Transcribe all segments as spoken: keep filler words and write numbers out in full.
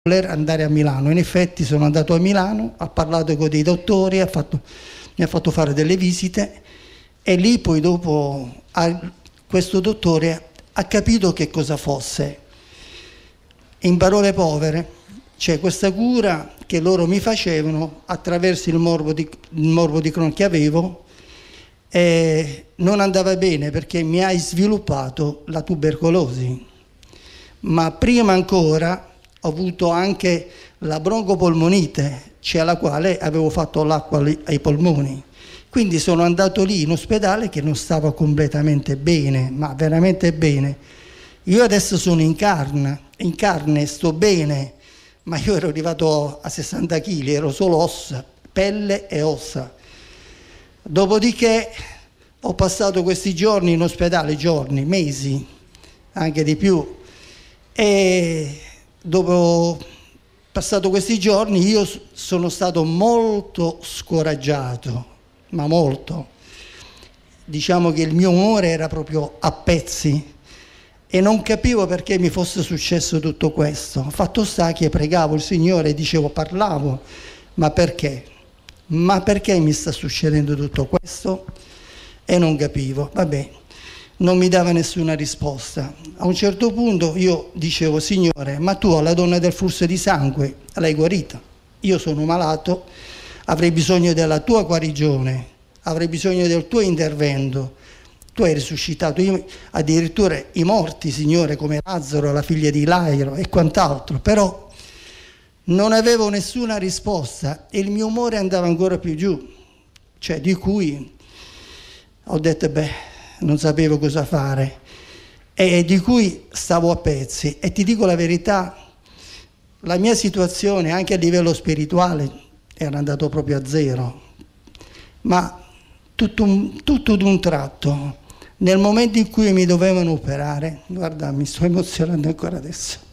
voler andare a Milano. In effetti sono andato a Milano, ho parlato con dei dottori, ha fatto, mi ha fatto fare delle visite e lì poi dopo ha, questo dottore ha capito che cosa fosse. In parole povere, c'è questa cura che loro mi facevano attraverso il morbo di, il morbo di Crohn che avevo, e non andava bene perché mi hai sviluppato la tubercolosi, ma prima ancora ho avuto anche la broncopolmonite, cioè alla quale avevo fatto l'acqua ai polmoni. Quindi sono andato lì in ospedale che non stavo completamente bene, ma veramente bene. Io adesso sono in carne, in carne sto bene, ma io ero arrivato a sessanta chili, ero solo ossa, pelle e ossa. Dopodiché ho passato questi giorni in ospedale, giorni, mesi, anche di più, e dopo passato questi giorni io sono stato molto scoraggiato, ma molto. Diciamo che il mio umore era proprio a pezzi e non capivo perché mi fosse successo tutto questo. Fatto sta che pregavo il Signore, dicevo, parlavo, ma perché? Ma perché mi sta succedendo tutto questo? E non capivo, vabbè, non mi dava nessuna risposta. A un certo punto io dicevo, Signore, ma tu alla donna del flusso di sangue l'hai guarita, io sono malato, avrei bisogno della tua guarigione, avrei bisogno del tuo intervento, tu hai risuscitato io, addirittura i morti, Signore, come Lazzaro, la figlia di Lairo e quant'altro, però non avevo nessuna risposta e il mio umore andava ancora più giù, cioè di cui ho detto, beh, non sapevo cosa fare e di cui stavo a pezzi. E ti dico la verità, la mia situazione anche a livello spirituale era andato proprio a zero, ma tutto, un, tutto d'un tratto, nel momento in cui mi dovevano operare, guarda, mi sto emozionando ancora adesso,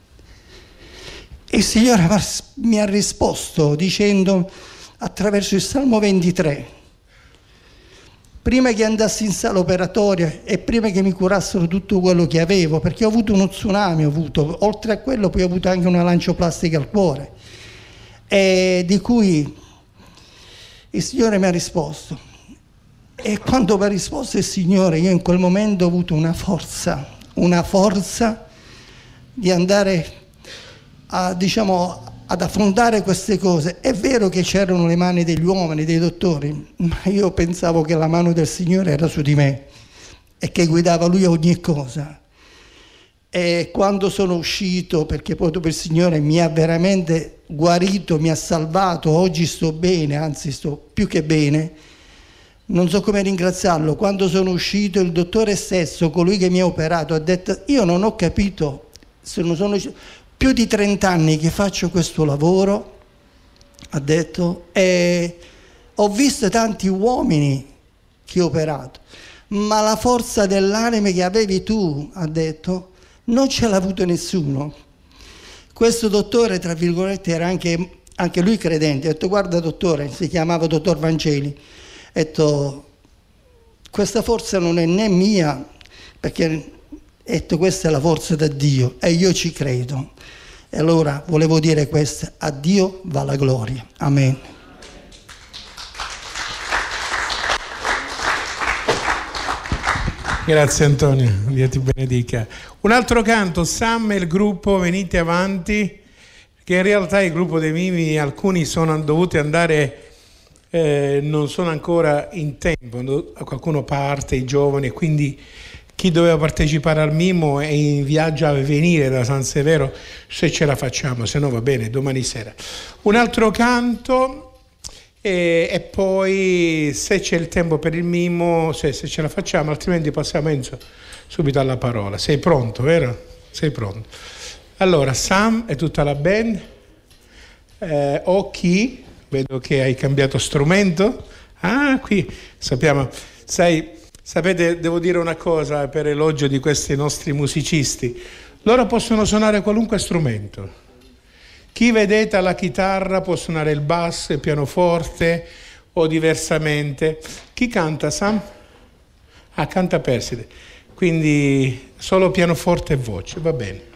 il Signore mi ha risposto dicendo attraverso il Salmo ventitré, prima che andassi in sala operatoria e prima che mi curassero tutto quello che avevo, perché ho avuto uno tsunami, ho avuto, oltre a quello poi ho avuto anche una lancioplastica al cuore, e di cui il Signore mi ha risposto. E quando mi ha risposto il Signore, io in quel momento ho avuto una forza, una forza di andare a, diciamo, ad affrontare queste cose. È vero che c'erano le mani degli uomini, dei dottori, ma io pensavo che la mano del Signore era su di me e che guidava Lui ogni cosa. E quando sono uscito, perché poi dopo il Signore mi ha veramente guarito, mi ha salvato, oggi sto bene, anzi sto più che bene, non so come ringraziarlo. Quando sono uscito il dottore stesso, colui che mi ha operato, ha detto, io non ho capito, se non sono più di trenta anni che faccio questo lavoro, ha detto, e ho visto tanti uomini che ho operato, ma la forza dell'anima che avevi tu, ha detto, non ce l'ha avuto nessuno. Questo dottore, tra virgolette, era anche, anche lui credente. Ha detto, guarda dottore, si chiamava dottor Vangeli, ha detto, questa forza non è né mia, perché ha detto, questa è la forza da Dio e io ci credo. E allora volevo dire questo, a Dio va la gloria. Amen. Grazie Antonio, Dio ti benedica. Un altro canto, Sam e il gruppo, venite avanti, che in realtà il gruppo dei Mimi, alcuni sono dovuti andare, eh, non sono ancora in tempo, qualcuno parte, i giovani, quindi chi doveva partecipare al Mimo è in viaggio a venire da San Severo, se ce la facciamo, se no va bene, domani sera. Un altro canto e, e poi se c'è il tempo per il Mimo, se, se ce la facciamo, altrimenti passiamo Enzo subito alla parola. Sei pronto, vero? Sei pronto. Allora, Sam e tutta la band, eh, o chi, vedo che hai cambiato strumento. Ah, qui, sappiamo, sai... Sapete, devo dire una cosa per elogio di questi nostri musicisti. Loro possono suonare qualunque strumento. Chi vedete alla chitarra può suonare il basso, il pianoforte o diversamente. Chi canta, Sam? Ah, canta Perside. Quindi solo pianoforte e voce, va bene.